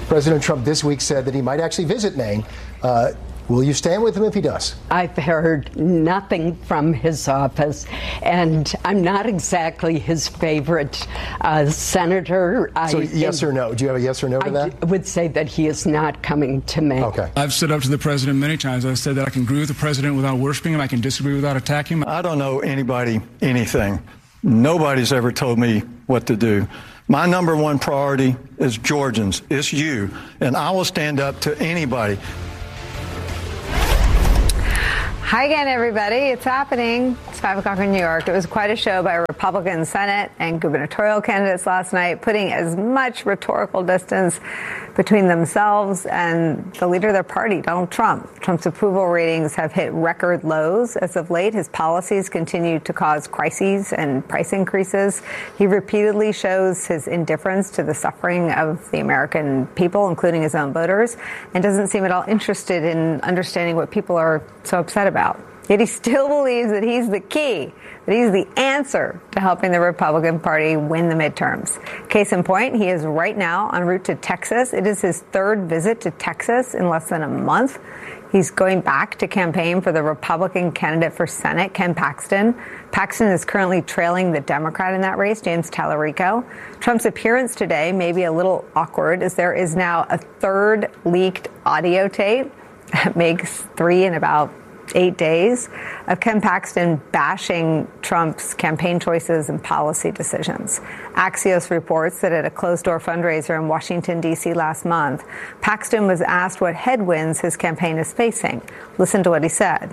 President Trump this week said that he might actually visit Maine. Will you stand with him if he does? I've heard nothing from his office, and I'm not exactly his favorite senator. So yes or no? Do you have a yes or no to that? I would say that he is not coming to Maine. Okay. I've stood up to the president many times. I've said that I can agree with the president without worshiping him. I can disagree without attacking him. I don't know anybody anything. Nobody's ever told me what to do. My number one priority is Georgians. It's you. And I will stand up to anybody. Hi again, everybody. It's happening. It's 5 o'clock in New York. It was quite a show by Republican Senate and gubernatorial candidates last night, putting as much rhetorical distance between themselves and the leader of their party, Donald Trump. Trump's approval ratings have hit record lows as of late. His policies continue to cause crises and price increases. He repeatedly shows his indifference to the suffering of the American people, including his own voters, and doesn't seem at all interested in understanding what people are so upset about. Yet he still believes that he's the key, that he's the answer to helping the Republican Party win the midterms. Case in point, he is right now en route to Texas. It is his third visit to Texas in less than a month. He's going back to campaign for the Republican candidate for Senate, Ken Paxton. Paxton is currently trailing the Democrat in that race, James Tallarico. Trump's appearance today may be a little awkward, as there is now a third leaked audio tape that makes 3 in about 8 days of Ken Paxton bashing Trump's campaign choices and policy decisions. Axios reports that at a closed-door fundraiser in Washington, D.C. last month, Paxton was asked what headwinds his campaign is facing. Listen to what he said.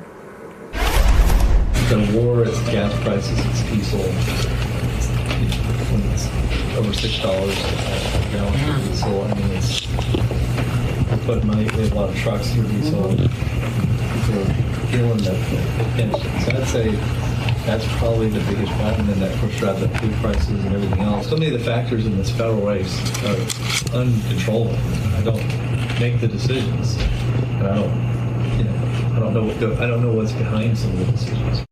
The war, it's gas prices, it's diesel. When it's over $6 a gallon for diesel, I mean, it's put money. We have a lot of trucks for diesel. People are feeling the pinch. So I'd say that's probably the biggest problem, and that, of course, drives up food prices and everything else. So many of the factors in this federal race are uncontrollable. I don't make the decisions, and I don't know what's behind some of the decisions.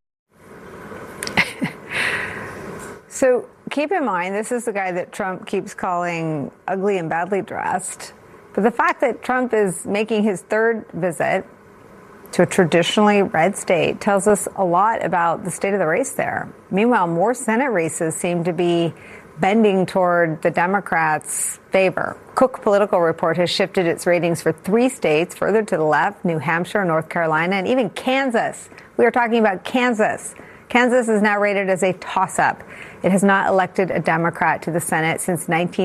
So keep in mind, this is the guy that Trump keeps calling ugly and badly dressed. But the fact that Trump is making his third visit to a traditionally red state tells us a lot about the state of the race there. Meanwhile, more Senate races seem to be bending toward the Democrats' favor. Cook Political Report has shifted its ratings for 3 states further to the left: New Hampshire, North Carolina, and even Kansas. We are talking about Kansas. Kansas is now rated as a toss-up. It has not elected a Democrat to the Senate since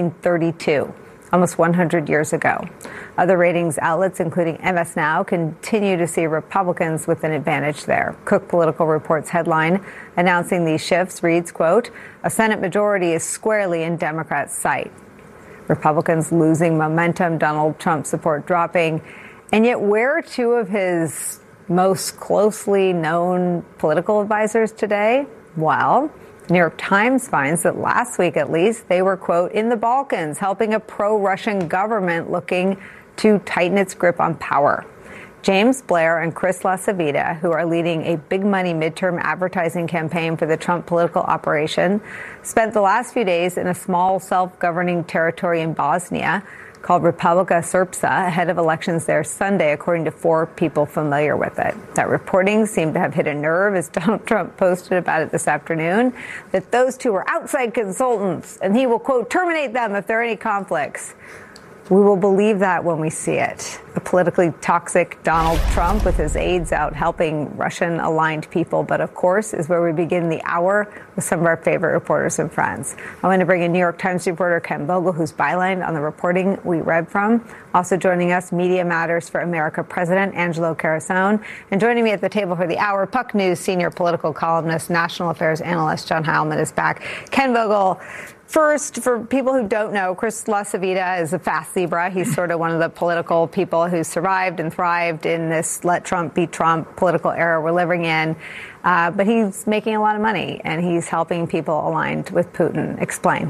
1932. Almost 100 years ago. Other ratings outlets, including MS Now, continue to see Republicans with an advantage there. Cook Political Report's headline announcing these shifts reads, quote, "A Senate majority is squarely in Democrats' sight." Republicans losing momentum, Donald Trump support dropping. And yet, where are 2 of his most closely known political advisors today? Well, New York Times finds that last week, at least, they were, quote, in the Balkans, helping a pro-Russian government looking to tighten its grip on power. James Blair and Chris LaCivita, who are leading a big money midterm advertising campaign for the Trump political operation, spent the last few days in a small self-governing territory in Bosnia called Republika Srpska ahead of elections there Sunday, according to 4 people familiar with it. That reporting seemed to have hit a nerve, as Donald Trump posted about it this afternoon, that those 2 were outside consultants and he will, quote, terminate them if there are any conflicts. We will believe that when we see it. A politically toxic Donald Trump with his aides out helping Russian-aligned people, but of course is where we begin the hour with some of our favorite reporters and friends. I want to bring in New York Times reporter Ken Vogel, who's bylined on the reporting we read from. Also joining us, Media Matters for America President Angelo Carusone. And joining me at the table for the hour, Puck News senior political columnist, national affairs analyst John Heilman is back. Ken Vogel, first, for people who don't know, Chris LaCivita is a fast zebra. He's sort of one of the political people who survived and thrived in this let Trump be Trump political era we're living in. But he's making a lot of money, and he's helping people aligned with Putin. Explain.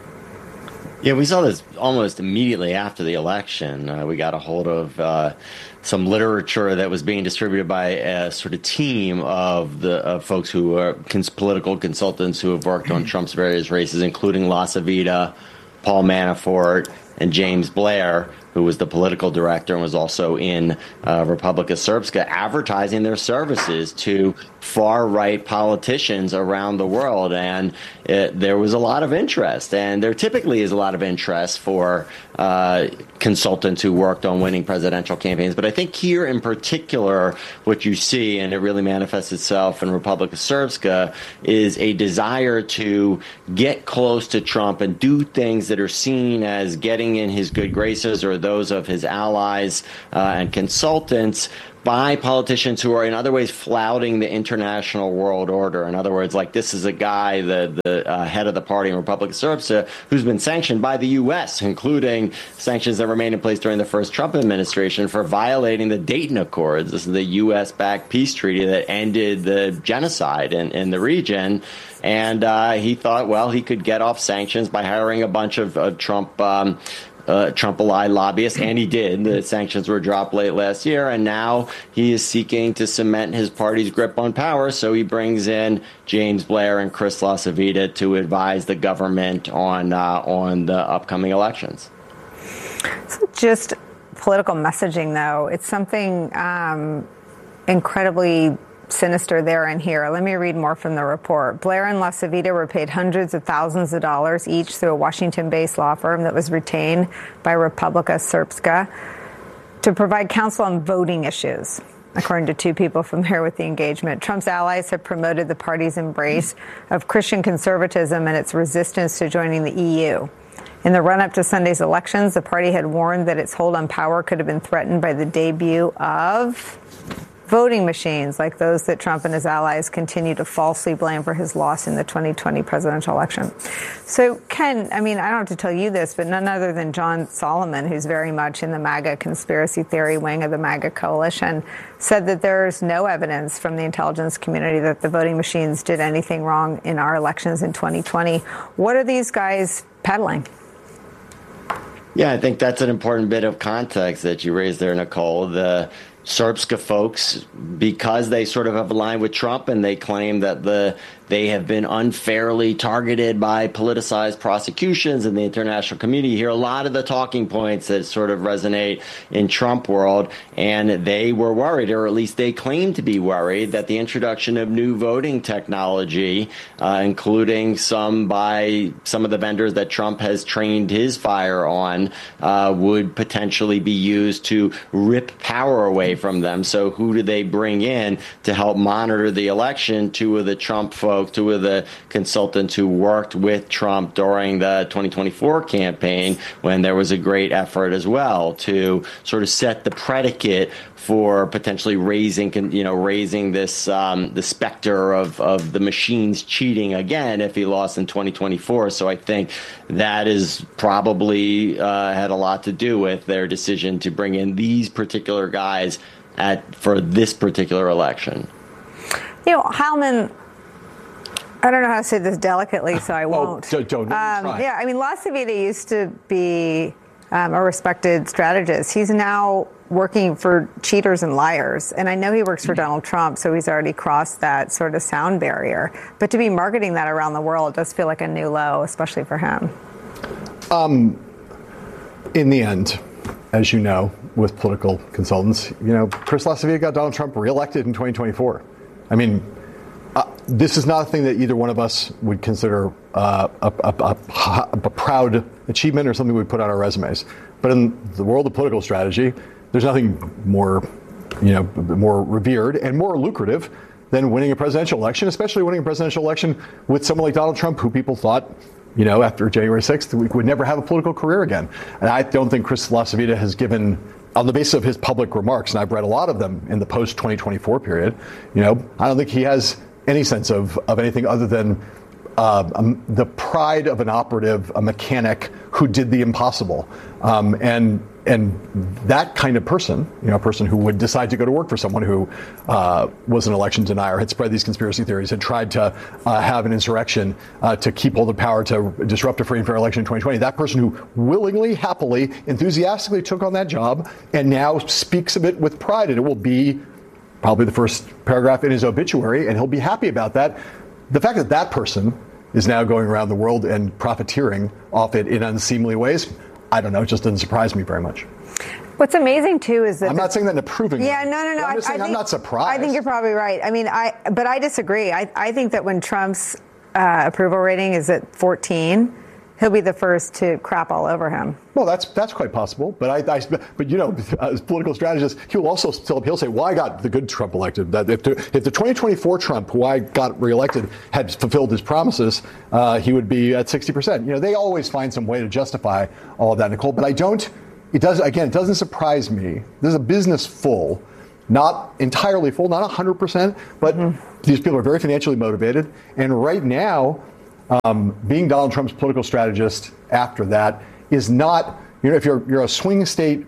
Yeah, we saw this almost immediately after the election. We got a hold of some literature that was being distributed by a sort of team of folks who are political consultants who have worked on Trump's various races, including LaCivita, Paul Manafort, and James Blair, who was the political director and was also in Republika Srpska, advertising their services to far-right politicians around the world. And there was a lot of interest, and there typically is a lot of interest for consultants who worked on winning presidential campaigns. But I think here in particular, what you see, and it really manifests itself in Republika Srpska, is a desire to get close to Trump and do things that are seen as getting in his good graces or those of his allies and consultants by politicians who are in other ways flouting the international world order. In other words, like this is a guy, the head of the party in Republika Srpska, who's been sanctioned by the U.S., including sanctions that remained in place during the first Trump administration for violating the Dayton Accords. This is the U.S.-backed peace treaty that ended the genocide in the region. And he thought, well, he could get off sanctions by hiring a bunch of Trump-allied lobbyists, and he did. The sanctions were dropped late last year, and now he is seeking to cement his party's grip on power, so he brings in James Blair and Chris LaCivita to advise the government on the upcoming elections. It's not just political messaging, though. It's something incredibly sinister there and here. Let me read more from the report. Blair and LaCivita were paid hundreds of thousands of dollars each through a Washington-based law firm that was retained by Republika Srpska to provide counsel on voting issues. According to two people familiar with the engagement, Trump's allies have promoted the party's embrace of Christian conservatism and its resistance to joining the EU. In the run-up to Sunday's elections, the party had warned that its hold on power could have been threatened by the debut of voting machines like those that Trump and his allies continue to falsely blame for his loss in the 2020 presidential election. So, Ken, I mean, I don't have to tell you this, but none other than John Solomon, who's very much in the MAGA conspiracy theory wing of the MAGA coalition, said that there's no evidence from the intelligence community that the voting machines did anything wrong in our elections in 2020. What are these guys peddling? Yeah, I think that's an important bit of context that you raised there, Nicole. The Srpska folks, because they sort of have aligned with Trump and they claim that they have been unfairly targeted by politicized prosecutions in the international community. You hear a lot of the talking points that sort of resonate in Trump world, and they were worried, or at least they claim to be worried, that the introduction of new voting technology, including some by some of the vendors that Trump has trained his fire on, would potentially be used to rip power away from them. So who do they bring in to help monitor the election? Two of the Trump folks, two of the consultants who worked with Trump during the 2024 campaign, when there was a great effort as well to sort of set the predicate for potentially raising this the specter of the machines cheating again if he lost in 2024. So I think that is probably had a lot to do with their decision to bring in these particular guys for this particular election. You know, Heilman, I don't know how to say this delicately, so I won't. Don't try. Yeah, I mean, LaCivita used to be a respected strategist. He's now working for cheaters and liars. And I know he works for Donald Trump, so he's already crossed that sort of sound barrier. But to be marketing that around the world does feel like a new low, especially for him. In the end, as you know, with political consultants, Chris LaCivita got Donald Trump reelected in 2024. I mean, this is not a thing that either one of us would consider a proud achievement or something we put on our resumes. But in the world of political strategy, there's nothing more revered and more lucrative than winning a presidential election, especially winning a presidential election with someone like Donald Trump, who people thought, after January 6th, we would never have a political career again. And I don't think Chris LaCivita has given, on the basis of his public remarks, and I've read a lot of them in the post-2024 period, I don't think he has any sense of anything other than the pride of an operative, a mechanic who did the impossible. And that kind of person, a person who would decide to go to work for someone who was an election denier, had spread these conspiracy theories, had tried to have an insurrection to keep hold of power, to disrupt a free and fair election in 2020. That person who willingly, happily, enthusiastically took on that job and now speaks of it with pride. And it will be probably the first paragraph in his obituary, and he'll be happy about that. The fact that that person is now going around the world and profiteering off it in unseemly ways, I don't know. It just doesn't surprise me very much. What's amazing too is that I'm not saying that in approving. Yeah, no. I'm just saying I'm not surprised. I think you're probably right. I mean, but I disagree. I think that when Trump's approval rating is at 14, he'll be the first to crap all over him. Well, that's quite possible. But but you know, as a political strategist, he'll say, "Well, I got the good Trump elected. That if the 2024 Trump, who I got reelected, had fulfilled his promises, he would be at 60%." You know, they always find some way to justify all of that, Nicole. But I don't. It doesn't surprise me. There's a business full, not entirely full, not 100%, but these people are very financially motivated. And right now, being Donald Trump's political strategist after that is not, you know, if you're a swing state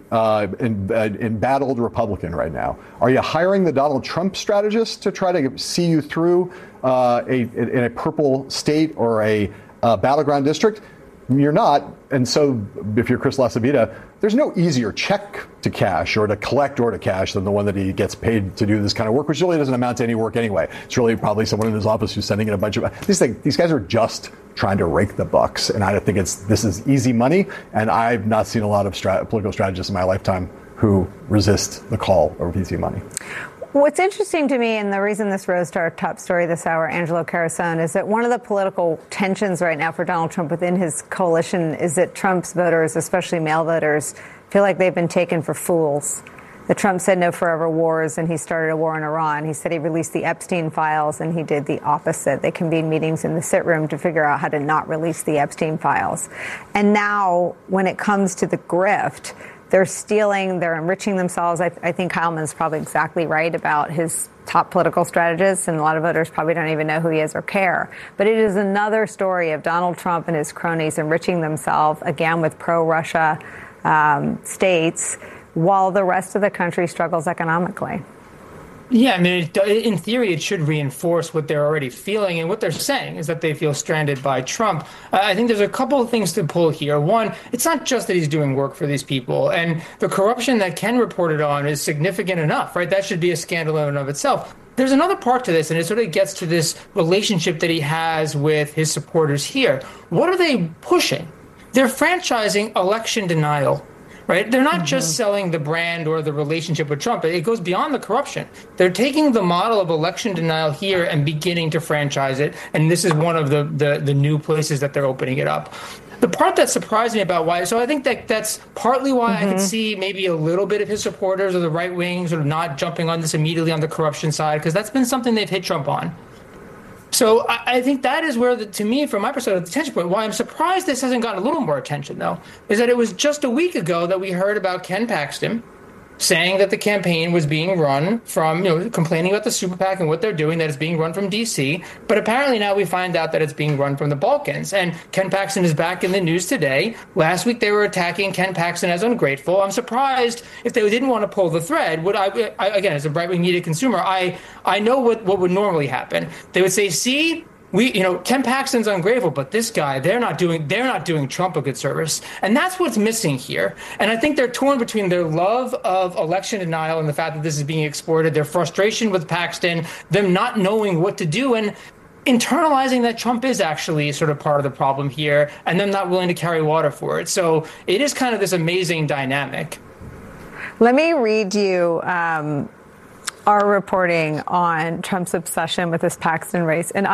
embattled Republican right now, are you hiring the Donald Trump strategist to try to see you through in a purple state or a battleground district? You're not. And so if you're Chris LaCivita, there's no easier check to cash or to collect or to cash than the one that he gets paid to do this kind of work, which really doesn't amount to any work anyway. It's really probably someone in his office who's sending in a bunch of these guys are just trying to rake the bucks. And I think this is easy money. And I've not seen a lot of political strategists in my lifetime who resist the call of easy money. What's interesting to me, and the reason this rose to our top story this hour, Angelo Carusone, is that one of the political tensions right now for Donald Trump within his coalition is that Trump's voters, especially male voters, feel like they've been taken for fools. That Trump said no forever wars, and he started a war in Iran. He said he released the Epstein files, and he did the opposite. They convened meetings in the sit room to figure out how to not release the Epstein files. And now, when it comes to the grift, they're stealing, they're enriching themselves. I think Heilman's probably exactly right about his top political strategists, and a lot of voters probably don't even know who he is or care. But it is another story of Donald Trump and his cronies enriching themselves, again, with pro-Russia states, while the rest of the country struggles economically. Yeah, I mean, in theory, it should reinforce what they're already feeling. And what they're saying is that they feel stranded by Trump. I think there's a couple of things to pull here. One, it's not just that he's doing work for these people. And the corruption that Ken reported on is significant enough, right? That should be a scandal in and of itself. There's another part to this, and it sort of gets to this relationship that he has with his supporters here. What are they pushing? They're franchising election denial. Right? They're not just selling the brand or the relationship with Trump. It goes beyond the corruption. They're taking the model of election denial here and beginning to franchise it. And this is one of the new places that they're opening it up. The part that surprised me about why, so I think that's partly why I could see maybe a little bit of his supporters or the right wing sort of not jumping on this immediately on the corruption side, because that's been something they've hit Trump on. So I think that is where, to me, from my perspective, the tension point, why I'm surprised this hasn't gotten a little more attention, though, is that it was just a week ago that we heard about Ken Paxton saying that the campaign was being run from, complaining about the super PAC and what they're doing, that it's being run from D.C. But apparently now we find out that it's being run from the Balkans. And Ken Paxton is back in the news today. Last week they were attacking Ken Paxton as ungrateful. I'm surprised if they didn't want to pull the thread. Would I again, as a right-wing media consumer, I know what would normally happen. They would say, see, Ken Paxton's ungrateful, but this guy, they're not doing Trump a good service. And that's what's missing here. And I think they're torn between their love of election denial and the fact that this is being exported, their frustration with Paxton, them not knowing what to do, and internalizing that Trump is actually sort of part of the problem here, and them not willing to carry water for it. So it is kind of this amazing dynamic. Let me read you our reporting on Trump's obsession with this Paxton race. And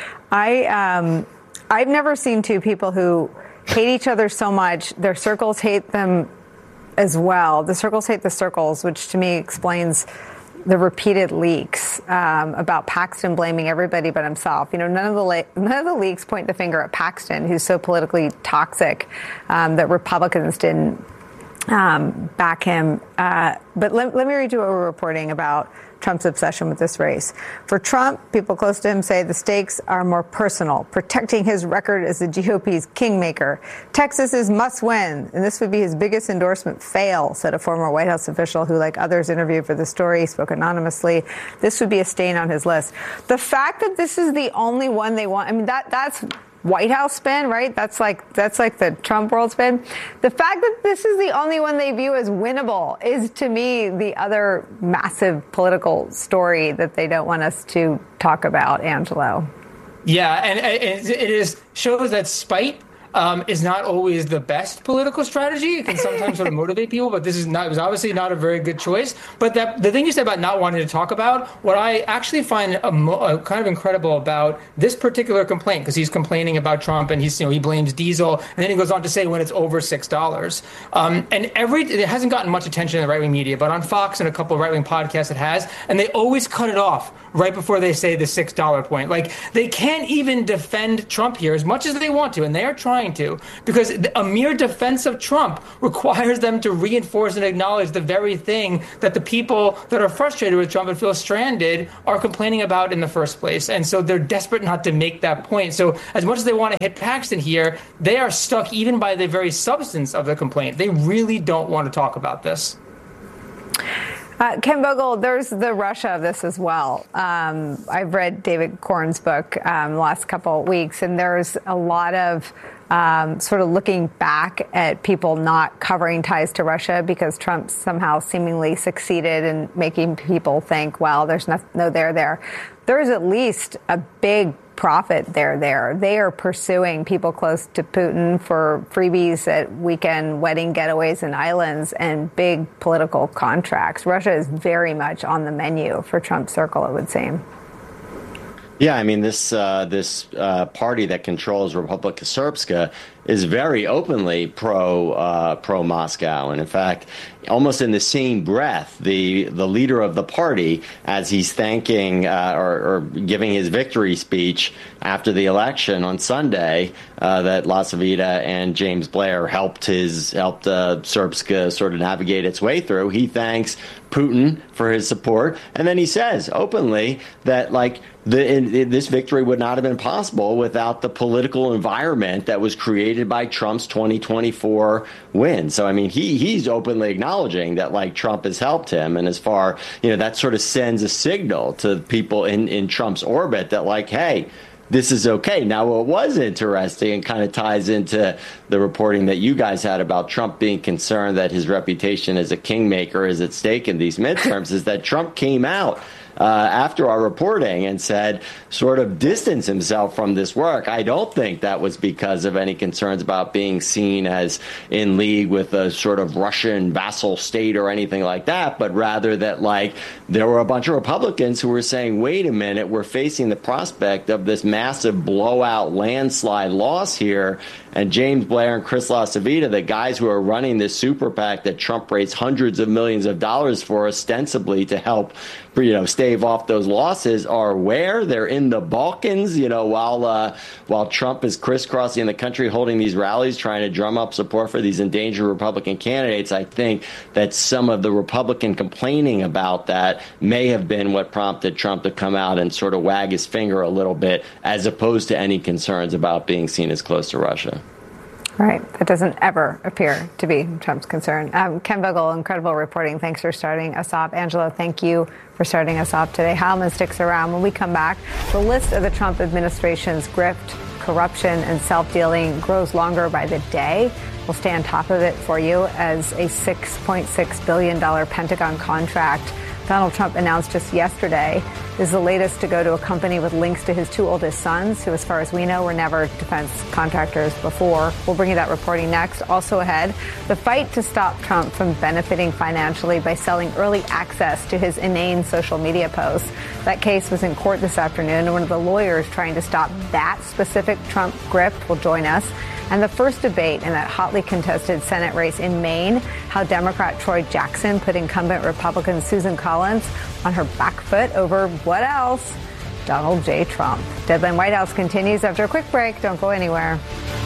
I've never seen two people who hate each other so much. Their circles hate them as well. The circles hate the circles, which to me explains the repeated leaks about Paxton blaming everybody but himself. None of the leaks point the finger at Paxton, who's so politically toxic that Republicans didn't back him. But let me read you what we're reporting about Trump's obsession with this race. For Trump, people close to him say the stakes are more personal, protecting his record as the GOP's kingmaker. Texas is must win, and this would be his biggest endorsement fail, said a former White House official who, like others interviewed for the story, spoke anonymously. This would be a stain on his list. The fact that this is the only one they want, I mean, that's White House spin, right? That's like the Trump world spin. The fact that this is the only one they view as winnable is, to me, the other massive political story that they don't want us to talk about, Angelo. Yeah, and it shows that spite is not always the best political strategy. It can sometimes sort of motivate people, but it was obviously not a very good choice. But the thing you said about not wanting to talk about, what I actually find kind of incredible about this particular complaint, because he's complaining about Trump and he blames diesel, and then he goes on to say when it's over $6. And it hasn't gotten much attention in the right-wing media, but on Fox and a couple of right-wing podcasts it has, and they always cut it off right before they say the $6 point. Like, they can't even defend Trump here as much as they want to, and they are trying to, because a mere defense of Trump requires them to reinforce and acknowledge the very thing that the people that are frustrated with Trump and feel stranded are complaining about in the first place. And so they're desperate not to make that point. So as much as they want to hit Paxton here, they are stuck even by the very substance of the complaint. They really don't want to talk about this. Ken Vogel, there's the Russia of this as well. I've read David Corn's book the last couple of weeks, and there's a lot of sort of looking back at people not covering ties to Russia because Trump somehow seemingly succeeded in making people think, well, there's no there there. There's at least a big profit there. They are pursuing people close to Putin for freebies at weekend wedding getaways and islands and big political contracts. Russia is very much on the menu for Trump's circle, it would seem. Yeah, I mean, this party that controls Republika Srpska is very openly pro Moscow, and in fact, almost in the same breath, the leader of the party, as he's thanking or giving his victory speech after the election on Sunday, that Lasavita and James Blair helped Srpska sort of navigate its way through. He thanks Putin for his support, and then he says openly that this victory would not have been possible without the political environment that was created by Trump's 2024 win. So, I mean, he's openly acknowledging that, Trump has helped him. And as far, that sort of sends a signal to people in Trump's orbit that, hey, this is okay. Now, what was interesting and kind of ties into the reporting that you guys had about Trump being concerned that his reputation as a kingmaker is at stake in these midterms is that Trump came out after our reporting and said, sort of distance himself from this work. I don't think that was because of any concerns about being seen as in league with a sort of Russian vassal state or anything like that, but rather that there were a bunch of Republicans who were saying, wait a minute, we're facing the prospect of this massive blowout landslide loss here. And James Blair and Chris LaCivita, the guys who are running this super PAC that Trump raised hundreds of millions of dollars for ostensibly to help, stave off those losses, are where? They're in the Balkans, while Trump is crisscrossing the country holding these rallies, trying to drum up support for these endangered Republican candidates. I think that some of the Republican complaining about that may have been what prompted Trump to come out and sort of wag his finger a little bit, as opposed to any concerns about being seen as close to Russia. Right. That doesn't ever appear to be Trump's concern. Ken Vogel, incredible reporting. Thanks for starting us off. Angela, thank you for starting us off today. Heilman sticks around. When we come back, the list of the Trump administration's grift, corruption, and self-dealing grows longer by the day. We'll stay on top of it for you as a $6.6 billion Pentagon contract Donald Trump announced just yesterday is the latest to go to a company with links to his two oldest sons, who, as far as we know, were never defense contractors before. We'll bring you that reporting next. Also ahead, the fight to stop Trump from benefiting financially by selling early access to his inane social media posts. That case was in court this afternoon, and one of the lawyers trying to stop that specific Trump grift will join us. And the first debate in that hotly contested Senate race in Maine, how Democrat Troy Jackson put incumbent Republican Susan Collins on her back foot over what else? Donald J. Trump. Deadline White House continues after a quick break. Don't go anywhere.